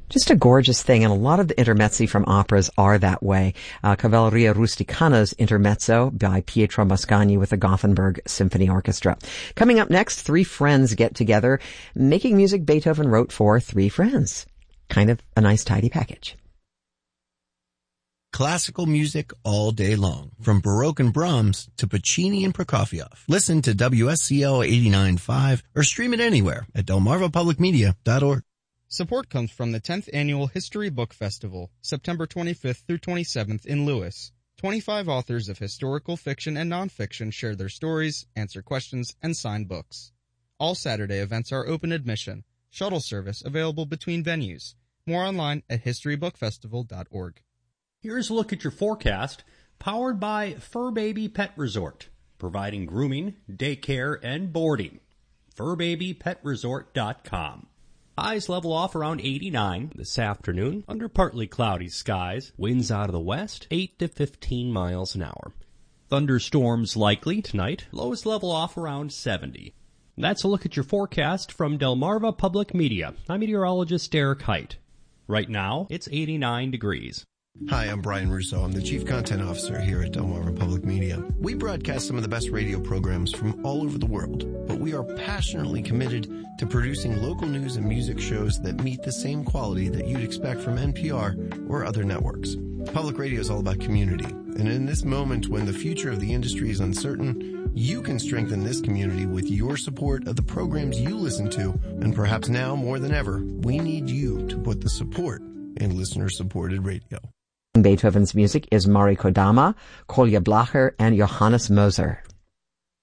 Just a gorgeous thing, and a lot of the intermezzi from operas are that way. Cavalleria Rusticana's intermezzo by Pietro Mascagni with the Gothenburg Symphony Orchestra. Coming up next, three friends get together, making music Beethoven wrote for three friends. Kind of a nice tidy package. Classical music all day long, from Baroque and Brahms to Puccini and Prokofiev. Listen to WSCL 89.5 or stream it anywhere at delmarvapublicmedia.org. Support comes from the 10th Annual History Book Festival, September 25th through 27th in Lewis. 25 authors of historical fiction and nonfiction share their stories, answer questions, and sign books. All Saturday events are open admission. Shuttle service available between venues. More online at historybookfestival.org. Here's a look at your forecast, powered by Fur Baby Pet Resort, providing grooming, daycare, and boarding. FurBabyPetResort.com. Highs level off around 89 this afternoon under partly cloudy skies. Winds out of the west, 8 to 15 miles an hour. Thunderstorms likely tonight. Lows level off around 70. That's a look at your forecast from Delmarva Public Media. I'm meteorologist Derek Height. Right now, it's 89 degrees. Hi, I'm Brian Russo. I'm the Chief Content Officer here at Delmarva Public Media. We broadcast some of the best radio programs from all over the world, but we are passionately committed to producing local news and music shows that meet the same quality that you'd expect from NPR or other networks. Public radio is all about community, and in this moment when the future of the industry is uncertain, you can strengthen this community with your support of the programs you listen to, and perhaps now more than ever, we need you to put the support in listener-supported radio. Beethoven's music is Mari Kodama, Kolja Blacher, and Johannes Moser.